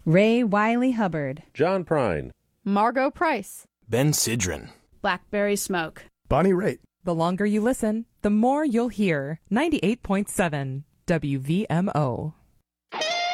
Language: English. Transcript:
Ray Wiley Hubbard, John Prine, Margot Price, Ben Sidran, Blackberry Smoke, Bonnie Raitt. The longer you listen, the more you'll hear. 98.7 WVMO.